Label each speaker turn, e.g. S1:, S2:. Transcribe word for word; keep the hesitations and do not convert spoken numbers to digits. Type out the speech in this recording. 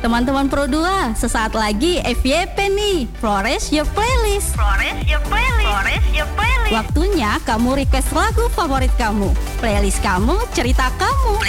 S1: Teman-teman Pro dua, sesaat lagi F Y P nih. Flores Your Playlist.
S2: Flores Your Playlist. Flores Your Playlist.
S1: Waktunya kamu request lagu favorit kamu. Playlist kamu, cerita kamu.